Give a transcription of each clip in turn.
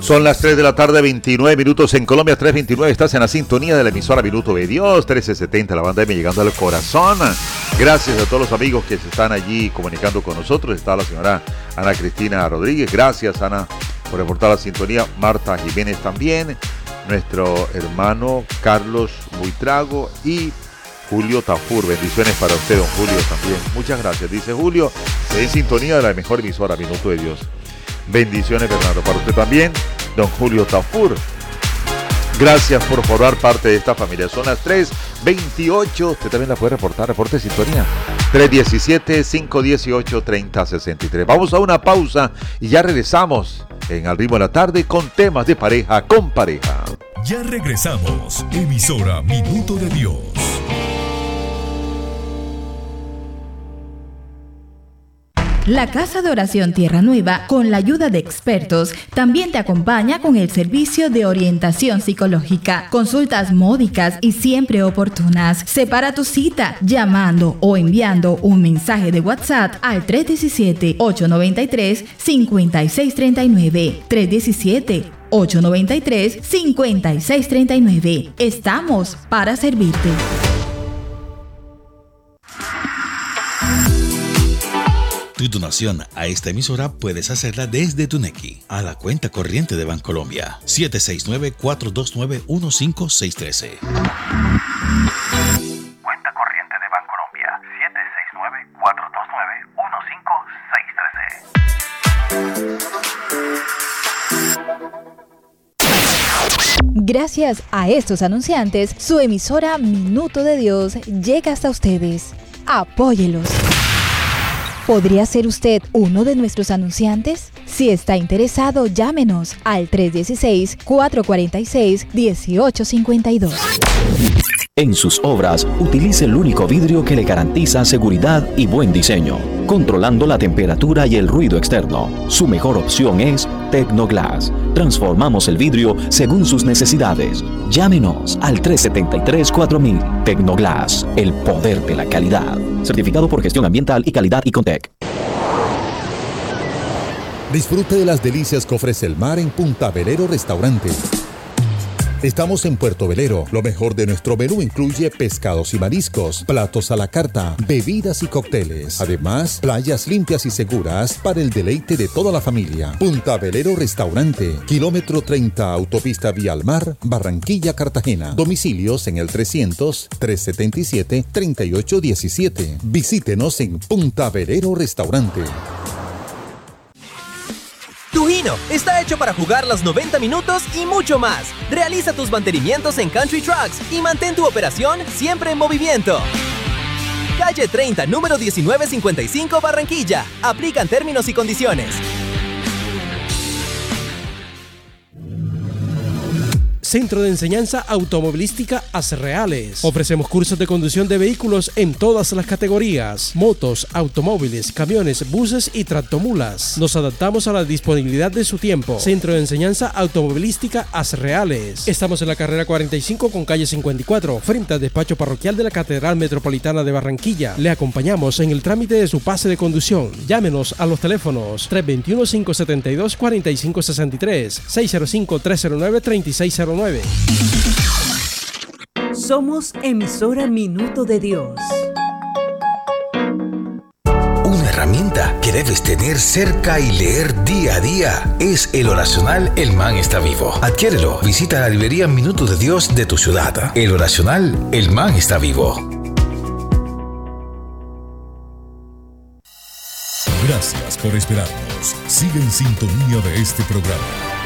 Son las 3 de la tarde, 29 minutos en Colombia, 3:29. Estás en la sintonía de la emisora Minuto de Dios, 1370, la banda M llegando al corazón. Gracias a todos los amigos que se están allí comunicando con nosotros. Está la señora Ana Cristina Rodríguez. Gracias, Ana, por reportar la sintonía. Marta Jiménez también. Nuestro hermano Carlos Buitrago y Julio Tafur. Bendiciones para usted, don Julio, también. Muchas gracias. Dice Julio, en sintonía de la mejor emisora Minuto de Dios. Bendiciones, Bernardo, para usted también, don Julio Tafur. Gracias por formar parte de esta familia. Son las 3:28. Usted también la puede reportar. Reporte de sintonía. 317-518-3063. Vamos a una pausa y ya regresamos en Al Ritmo de la Tarde con temas de pareja con pareja. Ya regresamos. Emisora Minuto de Dios. La Casa de Oración Tierra Nueva, con la ayuda de expertos, también te acompaña con el servicio de orientación psicológica, consultas módicas y siempre oportunas. Separa tu cita llamando o enviando un mensaje de WhatsApp al 317-893-5639. 317-893-5639. Estamos para servirte. Tu donación a esta emisora puedes hacerla desde tu Nequi a la cuenta corriente de Bancolombia 769-429-15613. Cuenta corriente de Bancolombia 769-429-15613. Gracias a estos anunciantes, su emisora Minuto de Dios llega hasta ustedes. Apóyelos. ¿Podría ser usted uno de nuestros anunciantes? Si está interesado, llámenos al 316-446-1852. En sus obras, utilice el único vidrio que le garantiza seguridad y buen diseño, controlando la temperatura y el ruido externo. Su mejor opción es Tecnoglass. Transformamos el vidrio según sus necesidades. Llámenos al 373-4000. Tecnoglass, el poder de la calidad. Certificado por Gestión Ambiental y Calidad Icontec. Disfrute de las delicias que ofrece el mar en Punta Velero Restaurante. Estamos en Puerto Velero. Lo mejor de nuestro menú incluye pescados y mariscos, platos a la carta, bebidas y cócteles. Además, playas limpias y seguras para el deleite de toda la familia. Punta Velero Restaurante, kilómetro 30, autopista Vía al Mar, Barranquilla, Cartagena. Domicilios en el 300-377-3817. Visítenos en Punta Velero Restaurante. Tu Hino está hecho para jugar los 90 minutos y mucho más. Realiza tus mantenimientos en Country Trucks y mantén tu operación siempre en movimiento. Calle 30, número 1955, Barranquilla. Aplican términos y condiciones. Centro de Enseñanza Automovilística Azreales. Ofrecemos cursos de conducción de vehículos en todas las categorías: motos, automóviles, camiones, buses y tractomulas. Nos adaptamos a la disponibilidad de su tiempo. Centro de Enseñanza Automovilística Azreales. Estamos en la carrera 45 con calle 54, frente al despacho parroquial de la Catedral Metropolitana de Barranquilla. Le acompañamos en el trámite de su pase de conducción. Llámenos a los teléfonos 321-572-4563, 605-309-3609. Somos emisora Minuto de Dios. Una herramienta que debes tener cerca y leer día a día es el oracional El Man está vivo. Adquiérelo. Visita la librería Minuto de Dios de tu ciudad. El oracional El Man está vivo. Gracias por esperarnos. Sigue en sintonía de este programa.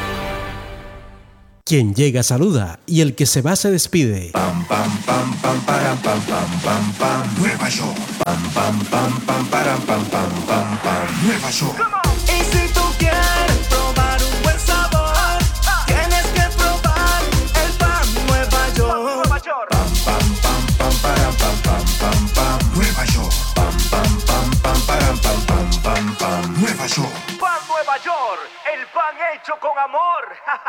Quien llega saluda y el que se va se despide. Pam pam pam pam para pam pam pam pam Nueva York. Pam pam pam pam para pam pam pam pam Nueva York. Y si tú quieres probar un buen sabor, tienes que probar el pan Nueva York. Pam pam pam pam para pam pam pam pam Nueva York. Pam pam pam pam para pam pam pam pam Nueva York. Pan Nueva York, el pan hecho con amor.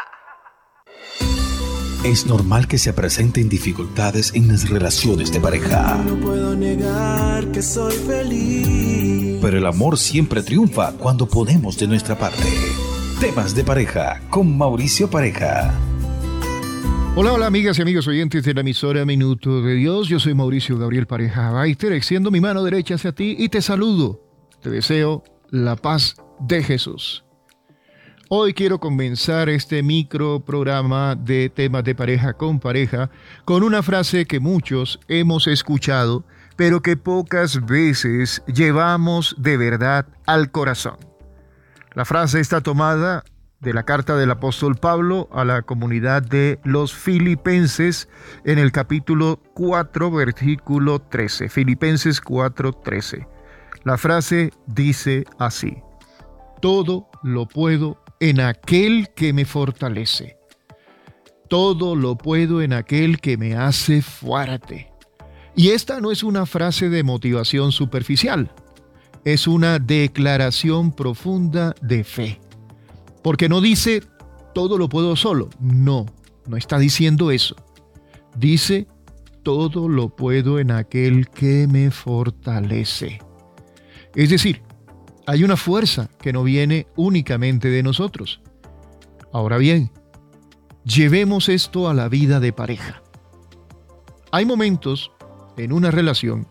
Es normal que se presenten dificultades en las relaciones de pareja. No puedo negar que soy feliz. Pero el amor siempre triunfa cuando ponemos de nuestra parte. Temas de pareja con Mauricio Pareja. Hola, hola amigas y amigos oyentes de la emisora Minuto de Dios. Yo soy Mauricio Gabriel Pareja Baiter, extiendo mi mano derecha hacia ti y te saludo. Te deseo la paz de Jesús. Hoy quiero comenzar este micro programa de temas de pareja con una frase que muchos hemos escuchado, pero que pocas veces llevamos de verdad al corazón. La frase está tomada de la carta del apóstol Pablo a la comunidad de los Filipenses en el capítulo 4, versículo 13. Filipenses 4:13. La frase dice así: todo lo puedo en aquel que me fortalece. Todo lo puedo en aquel que me hace fuerte. Y esta no es una frase de motivación superficial, es una declaración profunda de fe. Porque no dice, todo lo puedo solo. No está diciendo eso. Dice, todo lo puedo en aquel que me fortalece. Es decir, hay una fuerza que no viene únicamente de nosotros. Ahora bien, llevemos esto a la vida de pareja. Hay momentos en una relación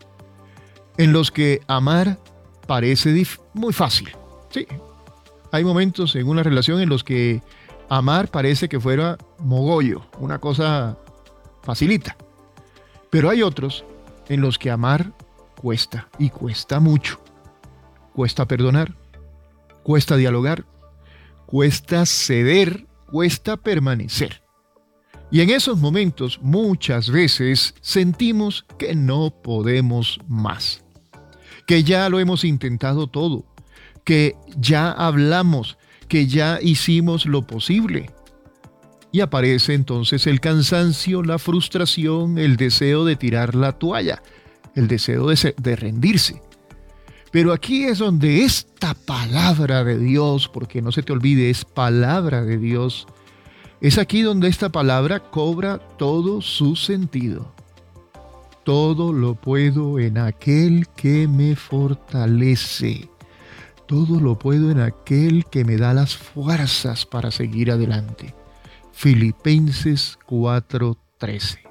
en los que amar parece muy fácil. Sí, hay momentos en una relación en los que amar parece que fuera mogollo, una cosa facilita. Pero hay otros en los que amar cuesta, y cuesta mucho. Cuesta perdonar, cuesta dialogar, cuesta ceder, cuesta permanecer. Y en esos momentos muchas veces sentimos que no podemos más, que ya lo hemos intentado todo, que ya hablamos, que ya hicimos lo posible. Y aparece entonces el cansancio, la frustración, el deseo de tirar la toalla, el deseo de rendirse. Pero aquí es donde esta palabra de Dios, porque no se te olvide, es palabra de Dios, es aquí donde esta palabra cobra todo su sentido. Todo lo puedo en aquel que me fortalece. Todo lo puedo en aquel que me da las fuerzas para seguir adelante. Filipenses 4:13.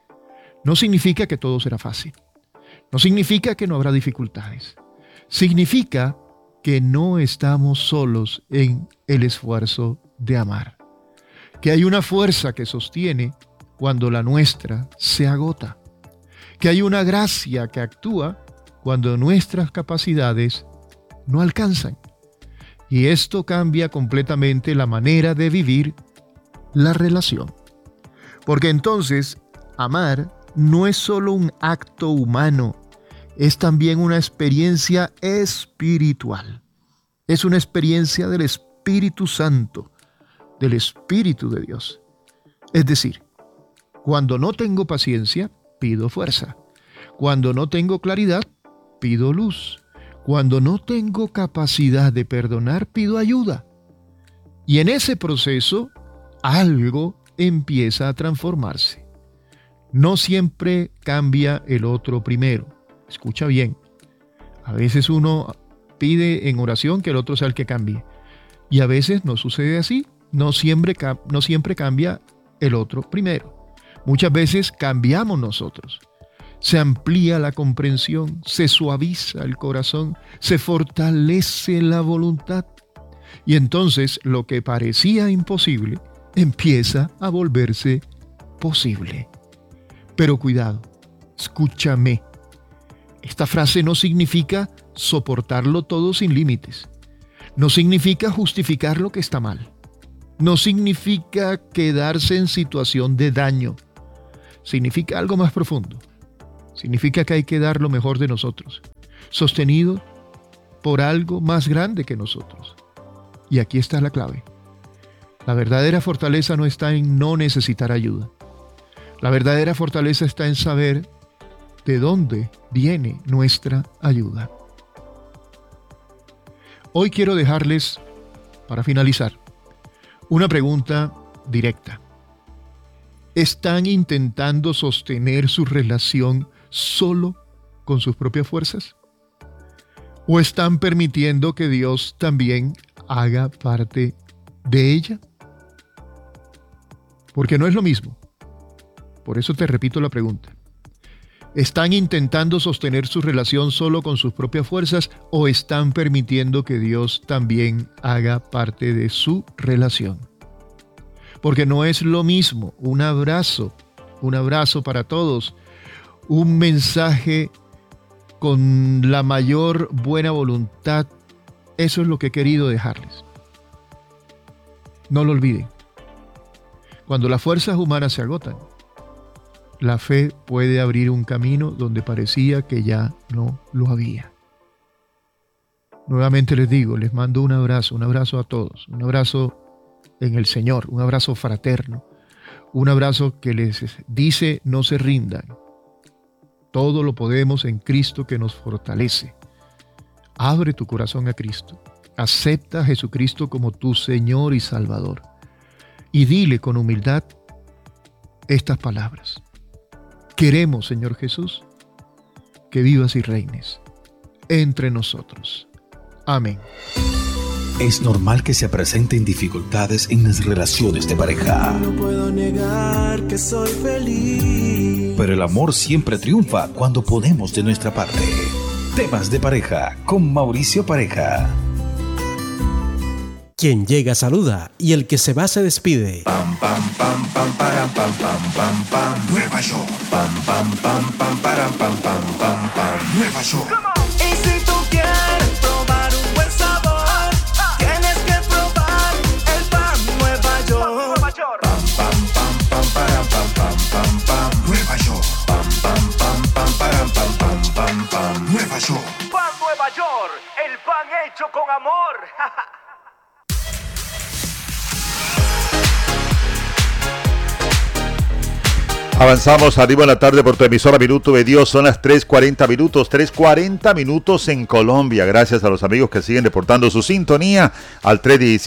No significa que todo será fácil. No significa que no habrá dificultades. Significa que no estamos solos en el esfuerzo de amar. Que hay una fuerza que sostiene cuando la nuestra se agota. Que hay una gracia que actúa cuando nuestras capacidades no alcanzan. Y esto cambia completamente la manera de vivir la relación. Porque entonces, amar no es solo un acto humano, es también una experiencia espiritual. Es una experiencia del Espíritu Santo, del Espíritu de Dios. Es decir, cuando no tengo paciencia, pido fuerza. Cuando no tengo claridad, pido luz. Cuando no tengo capacidad de perdonar, pido ayuda. Y en ese proceso, algo empieza a transformarse. No siempre cambia el otro primero. Escucha bien. A veces uno pide en oración que el otro sea el que cambie. Y a veces no sucede así. No siempre cambia el otro primero. Muchas veces cambiamos nosotros. Se amplía la comprensión, se suaviza el corazón, se fortalece la voluntad. Y entonces lo que parecía imposible empieza a volverse posible. Pero cuidado, escúchame. Esta frase no significa soportarlo todo sin límites. No significa justificar lo que está mal. No significa quedarse en situación de daño. Significa algo más profundo. Significa que hay que dar lo mejor de nosotros, sostenido por algo más grande que nosotros. Y aquí está la clave. La verdadera fortaleza no está en no necesitar ayuda. La verdadera fortaleza está en saber de dónde viene nuestra ayuda. Hoy quiero dejarles, para finalizar, una pregunta directa. ¿Están intentando sostener su relación solo con sus propias fuerzas? ¿O están permitiendo que Dios también haga parte de ella? Porque no es lo mismo. Por eso te repito la pregunta. ¿Están intentando sostener su relación solo con sus propias fuerzas o están permitiendo que Dios también haga parte de su relación? Porque no es lo mismo un abrazo para todos, un mensaje con la mayor buena voluntad. Eso es lo que he querido dejarles. No lo olviden. Cuando las fuerzas humanas se agotan, la fe puede abrir un camino donde parecía que ya no lo había. Nuevamente les digo, les mando un abrazo a todos, un abrazo en el Señor, un abrazo fraterno, un abrazo que les dice no se rindan. Todo lo podemos en Cristo que nos fortalece. Abre tu corazón a Cristo, acepta a Jesucristo como tu Señor y Salvador y dile con humildad estas palabras. Queremos, Señor Jesús, que vivas y reines entre nosotros. Amén. Es normal que se presenten dificultades en las relaciones de pareja. No puedo negar que soy feliz. Pero el amor siempre triunfa cuando ponemos de nuestra parte. Temas de pareja con Mauricio Pareja. Quien llega saluda y el que se va se despide. Pam pam pam pam param pam pam pam pam Nueva York. Pam pam pam pam param pam pam pam pam Nueva York. Y si tú quieres probar un buen sabor, tienes que probar el pan Nueva York. Pam pam pam pam param pam pam pam pam Nueva York. Pam pam pam pam param pam pam pam pam Nueva York. Pan Nueva York, el pan hecho con amor. Avanzamos arriba en la tarde por tu emisora Minuto de Dios. Son las 3:40 minutos en Colombia. Gracias a los amigos que siguen reportando su sintonía al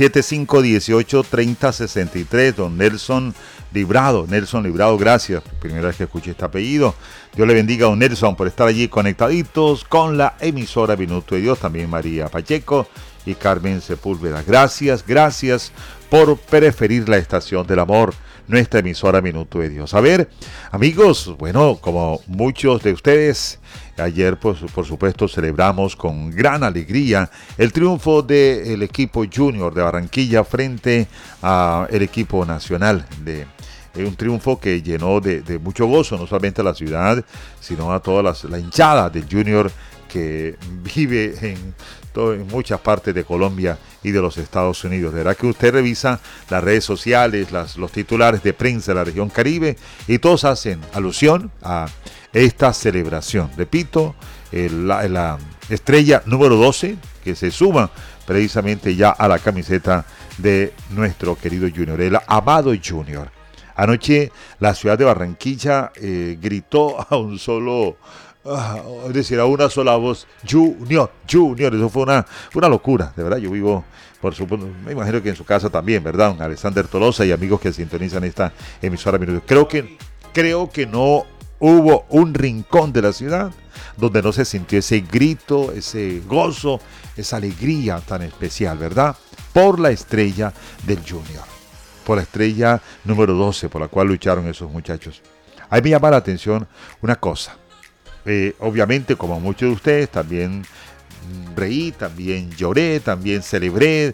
317-518-3063. Don Nelson Librado, gracias. Primera vez que escuché este apellido. Dios le bendiga a don Nelson por estar allí conectaditos con la emisora Minuto de Dios. También María Pacheco y Carmen Sepúlveda. Gracias por preferir la estación del amor, nuestra emisora Minuto de Dios. A ver, amigos, bueno, como muchos de ustedes, ayer pues, por supuesto celebramos con gran alegría el triunfo del equipo Junior de Barranquilla frente al equipo nacional de un triunfo que llenó de mucho gozo no solamente a la ciudad, sino a toda la hinchada del Junior que vive en muchas partes de Colombia y de los Estados Unidos. De verdad que usted revisa las redes sociales, los titulares de prensa de la región Caribe y todos hacen alusión a esta celebración. Repito, la estrella número 12 que se suma precisamente ya a la camiseta de nuestro querido Junior, el amado Junior. Anoche la ciudad de Barranquilla gritó a un solo... es decir, a una sola voz, Junior, eso fue una locura, de verdad. Yo vivo, por supuesto, me imagino que en su casa también, ¿verdad? Don Alexander Tolosa y amigos que sintonizan esta emisora Minuto. Creo que no hubo un rincón de la ciudad donde no se sintió ese grito, ese gozo, esa alegría tan especial, ¿verdad? Por la estrella del Junior, por la estrella número 12 por la cual lucharon esos muchachos. A mí me llama la atención una cosa. Obviamente, como muchos de ustedes, también reí, también lloré, también celebré,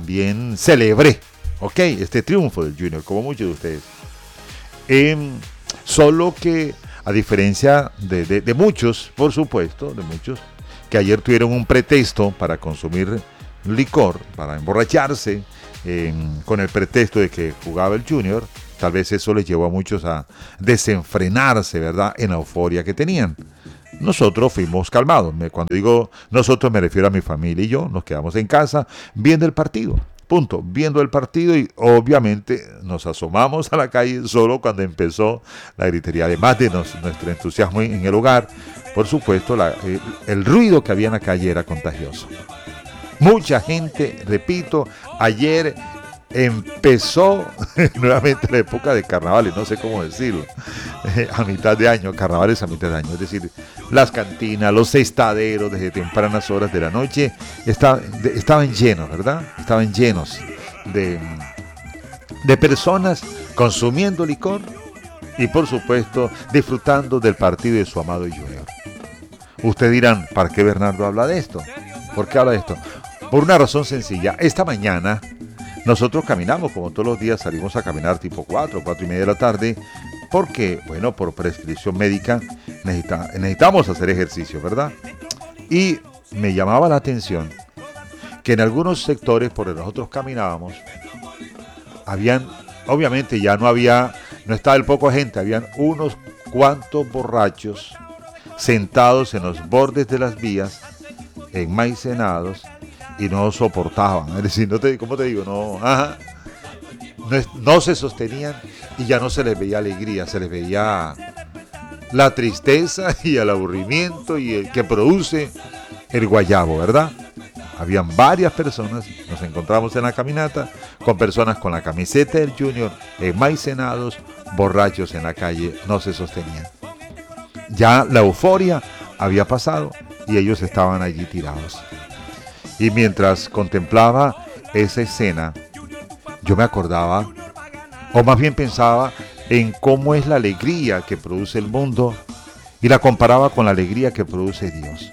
¿ok? Este triunfo del Junior, como muchos de ustedes. Solo que, a diferencia de muchos, por supuesto, de muchos, que ayer tuvieron un pretexto para consumir licor, para emborracharse, con el pretexto de que jugaba el Junior. Tal vez eso les llevó a muchos a desenfrenarse, ¿verdad?, en la euforia que tenían. Nosotros fuimos calmados. Cuando digo nosotros me refiero a mi familia y yo. Nos quedamos en casa viendo el partido. Punto. Viendo el partido y obviamente nos asomamos a la calle solo cuando empezó la gritería. Además de nuestro entusiasmo en el hogar, por supuesto, el ruido que había en la calle era contagioso. Mucha gente, repito, ayer empezó nuevamente la época de carnavales, no sé cómo decirlo, a mitad de año, carnavales a mitad de año, es decir, las cantinas, los estaderos desde tempranas horas de la noche estaban llenos, ¿verdad? Estaban llenos de personas consumiendo licor y por supuesto disfrutando del partido de su amado Junior. Ustedes dirán, ¿para qué Bernardo habla de esto? ¿Por qué habla de esto? Por una razón sencilla. Esta mañana nosotros caminamos, como todos los días salimos a caminar tipo 4 y media de la tarde, porque, bueno, por prescripción médica necesitamos hacer ejercicio, ¿verdad? Y me llamaba la atención que en algunos sectores por donde nosotros caminábamos, obviamente ya no estaba el poco gente, habían unos cuantos borrachos sentados en los bordes de las vías, enmaicenados, y no soportaban. Es decir, ¿cómo te digo? No se sostenían y ya no se les veía alegría, se les veía la tristeza y el aburrimiento y el que produce el guayabo, ¿verdad? Habían varias personas, nos encontramos en la caminata, con personas con la camiseta del Junior, enmaicenados, borrachos en la calle, no se sostenían. Ya la euforia había pasado y ellos estaban allí tirados. Y mientras contemplaba esa escena, yo me acordaba, o más bien pensaba, en cómo es la alegría que produce el mundo y la comparaba con la alegría que produce Dios.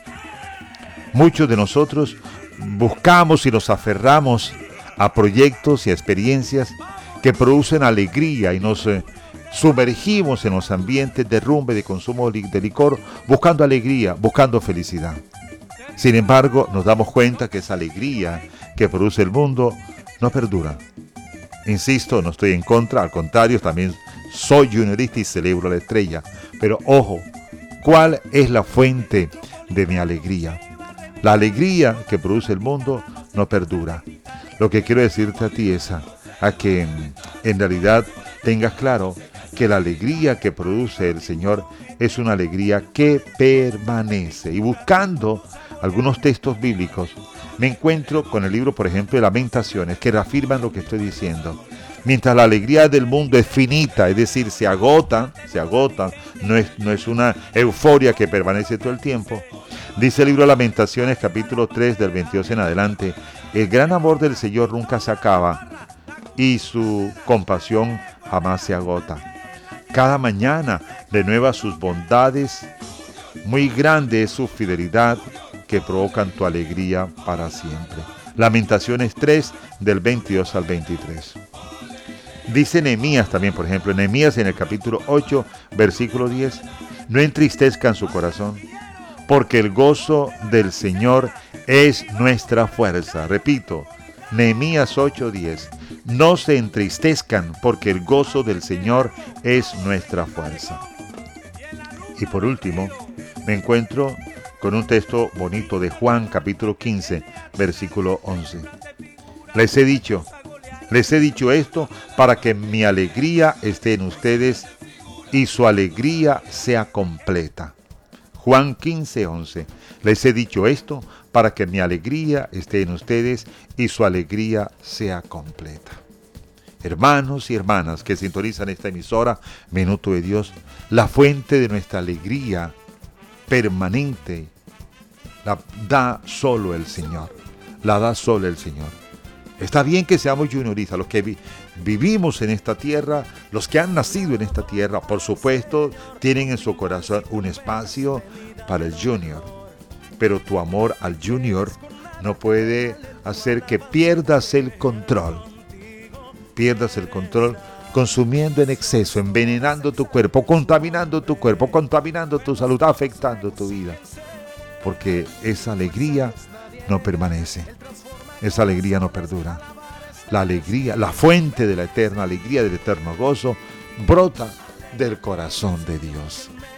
Muchos de nosotros buscamos y nos aferramos a proyectos y a experiencias que producen alegría y nos sumergimos en los ambientes de rumbe, de consumo de licor, buscando alegría, buscando felicidad. Sin embargo, nos damos cuenta que esa alegría que produce el mundo no perdura. Insisto, no estoy en contra, al contrario, también soy juniorista y celebro la estrella. Pero ojo, ¿cuál es la fuente de mi alegría? La alegría que produce el mundo no perdura. Lo que quiero decirte a ti es a que en realidad tengas claro que la alegría que produce el Señor es una alegría que permanece. Y buscando algunos textos bíblicos, me encuentro con el libro, por ejemplo, de Lamentaciones, que reafirman lo que estoy diciendo. Mientras la alegría del mundo es finita, es decir, se agota, no es una euforia que permanece todo el tiempo. Dice el libro de Lamentaciones, capítulo 3, del 22 en adelante, el gran amor del Señor nunca se acaba y su compasión jamás se agota. Cada mañana renueva sus bondades, muy grande es su fidelidad, que provocan tu alegría para siempre. Lamentaciones 3, del 22 al 23. Dice Nehemías también, por ejemplo, Nehemías en el capítulo 8, versículo 10, no entristezcan su corazón, porque el gozo del Señor es nuestra fuerza. Repito, Nehemías 8:10, no se entristezcan, porque el gozo del Señor es nuestra fuerza. Y por último, me encuentro con un texto bonito de Juan, capítulo 15, versículo 11. Les he dicho esto para que mi alegría esté en ustedes y su alegría sea completa. Juan 15, 11. Les he dicho esto para que mi alegría esté en ustedes y su alegría sea completa. Hermanos y hermanas que sintonizan esta emisora, Minuto de Dios, la fuente de nuestra alegría permanente la da solo el Señor. La da solo el Señor. Está bien que seamos junioristas, los que vivimos en esta tierra, los que han nacido en esta tierra, por supuesto, tienen en su corazón un espacio para el junior. Pero tu amor al junior no puede hacer que pierdas el control. Pierdas el control consumiendo en exceso, envenenando tu cuerpo, contaminando tu salud, afectando tu vida. Porque esa alegría no permanece. Esa alegría no perdura. La alegría, la fuente de la eterna alegría, del eterno gozo, brota del corazón de Dios.